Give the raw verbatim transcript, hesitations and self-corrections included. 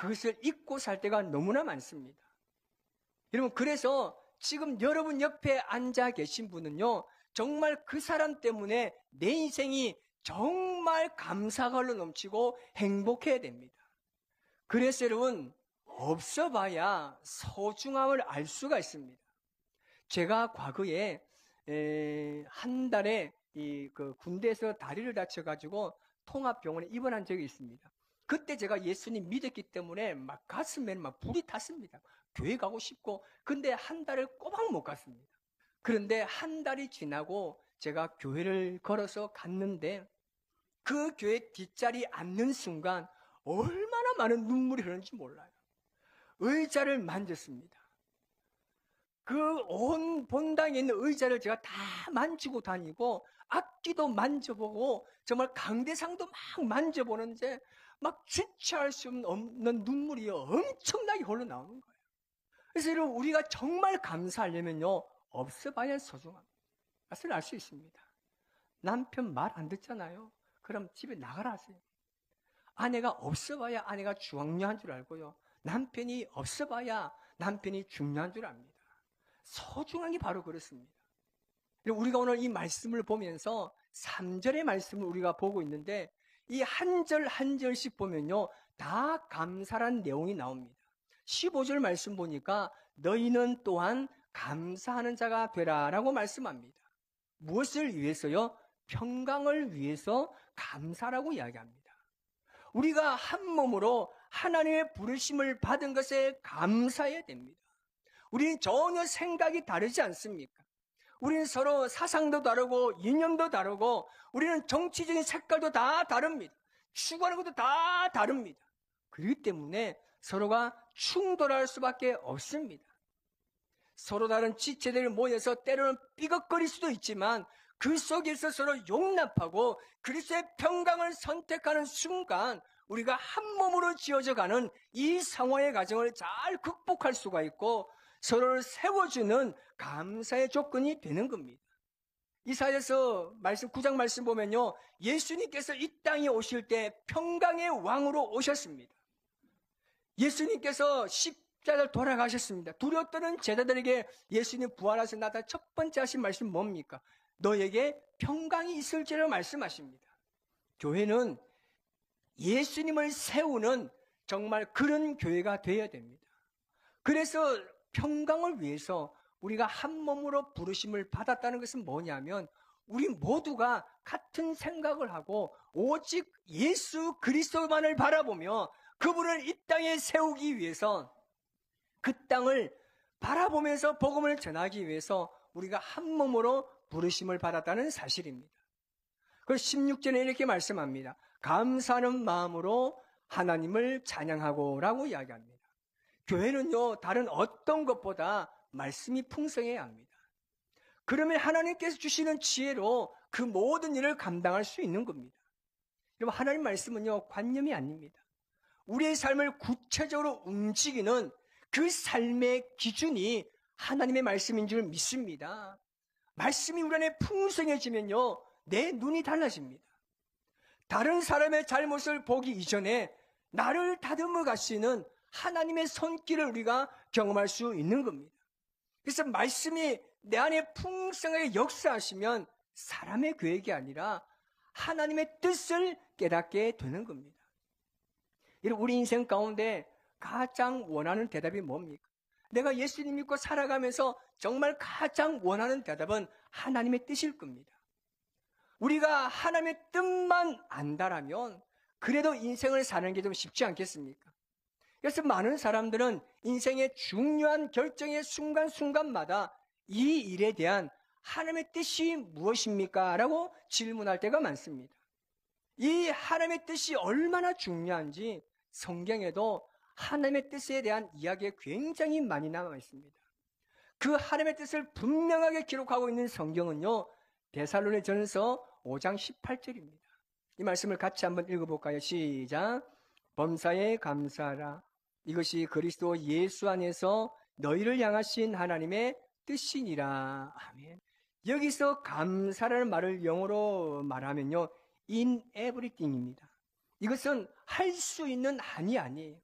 그것을 잊고 살 때가 너무나 많습니다. 여러분, 그래서 지금 여러분 옆에 앉아 계신 분은요, 정말 그 사람 때문에 내 인생이 정말 감사가 흘러 넘치고 행복해야 됩니다. 그래서 여러분, 없어봐야 소중함을 알 수가 있습니다. 제가 과거에 에, 한 달에 이 그 군대에서 다리를 다쳐가지고 통합병원에 입원한 적이 있습니다. 그때 제가 예수님 믿었기 때문에 막 가슴에 막 불이 탔습니다. 교회 가고 싶고, 근데 한 달을 꼬박 못 갔습니다. 그런데 한 달이 지나고 제가 교회를 걸어서 갔는데 그 교회 뒷자리에 앉는 순간 얼마나 많은 눈물이 흐르는지 몰라요. 의자를 만졌습니다. 그 온 본당에 있는 의자를 제가 다 만지고 다니고 악기도 만져보고 정말 강대상도 막 만져보는데 막 주체할 수 없는 눈물이 엄청나게 흘러나오는 거예요. 그래서 여러분, 우리가 정말 감사하려면요, 없어봐야 소중합니다. 그것을 알 수 있습니다. 남편 말 안 듣잖아요. 그럼 집에 나가라 하세요. 아내가 없어봐야 아내가 중요한 줄 알고요, 남편이 없어봐야 남편이 중요한 줄 압니다. 소중한 게 바로 그렇습니다. 우리가 오늘 이 말씀을 보면서 삼 절의 말씀을 우리가 보고 있는데 이 한 절 한 절씩 보면요, 다 감사란 내용이 나옵니다. 십오 절 말씀 보니까 너희는 또한 감사하는 자가 되라 라고 말씀합니다. 무엇을 위해서요? 평강을 위해서 감사라고 이야기합니다. 우리가 한 몸으로 하나님의 부르심을 받은 것에 감사해야 됩니다. 우리는 전혀 생각이 다르지 않습니까? 우리는 서로 사상도 다르고 이념도 다르고 우리는 정치적인 색깔도 다 다릅니다. 추구하는 것도 다 다릅니다. 그렇기 때문에 서로가 충돌할 수밖에 없습니다. 서로 다른 지체들이 모여서 때로는 삐걱거릴 수도 있지만 그 속에서 서로 용납하고 그리스도의 평강을 선택하는 순간 우리가 한 몸으로 지어져가는 이 상황의 과정을 잘 극복할 수가 있고 서로를 세워주는 감사의 조건이 되는 겁니다. 이사야서 말씀 구 장 말씀 보면요, 예수님께서 이 땅에 오실 때 평강의 왕으로 오셨습니다. 예수님께서 십자가를 돌아가셨습니다. 두려워 떠는 제자들에게 예수님 부활하셔서 나타나 첫 번째 하신 말씀 뭡니까? 너에게 평강이 있을지라고 말씀하십니다. 교회는 예수님을 세우는 정말 그런 교회가 되어야 됩니다. 그래서 평강을 위해서 우리가 한 몸으로 부르심을 받았다는 것은 뭐냐면 우리 모두가 같은 생각을 하고 오직 예수 그리스도만을 바라보며 그분을 이 땅에 세우기 위해서 그 땅을 바라보면서 복음을 전하기 위해서 우리가 한 몸으로 부르심을 받았다는 사실입니다. 그래서 십육 절에 이렇게 말씀합니다. 감사하는 마음으로 하나님을 찬양하고 라고 이야기합니다. 교회는요, 다른 어떤 것보다 말씀이 풍성해야 합니다. 그러면 하나님께서 주시는 지혜로 그 모든 일을 감당할 수 있는 겁니다. 여러분, 하나님 말씀은요, 관념이 아닙니다. 우리의 삶을 구체적으로 움직이는 그 삶의 기준이 하나님의 말씀인 줄 믿습니다. 말씀이 우리 안에 풍성해지면요, 내 눈이 달라집니다. 다른 사람의 잘못을 보기 이전에 나를 다듬어 가시는 하나님의 손길을 우리가 경험할 수 있는 겁니다. 그래서 말씀이 내 안에 풍성하게 역사하시면 사람의 계획이 아니라 하나님의 뜻을 깨닫게 되는 겁니다. 우리 인생 가운데 가장 원하는 대답이 뭡니까? 내가 예수님 믿고 살아가면서 정말 가장 원하는 대답은 하나님의 뜻일 겁니다. 우리가 하나님의 뜻만 안다라면 그래도 인생을 사는 게 좀 쉽지 않겠습니까? 그래서 많은 사람들은 인생의 중요한 결정의 순간순간마다 이 일에 대한 하나님의 뜻이 무엇입니까? 라고 질문할 때가 많습니다. 이 하나님의 뜻이 얼마나 중요한지 성경에도 하나님의 뜻에 대한 이야기가 굉장히 많이 남아 있습니다. 그 하나님의 뜻을 분명하게 기록하고 있는 성경은요, 데살로니가전서 오 장 십팔 절입니다. 이 말씀을 같이 한번 읽어볼까요? 시작. 범사에 감사하라. 이것이 그리스도 예수 안에서 너희를 향하신 하나님의 뜻이니라. 아멘. 여기서 감사라는 말을 영어로 말하면요, in everything입니다. 이것은 할 수 있는 한이 아니에요.